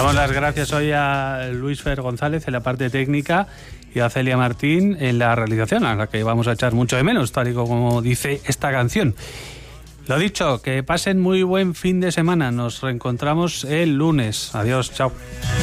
Damos las gracias hoy a Luis Fer González en la parte técnica y a Celia Martín en la realización, a la que vamos a echar mucho de menos, tal y como dice esta canción. Lo dicho, que pasen muy buen fin de semana. Nos reencontramos el lunes. Adiós, chao.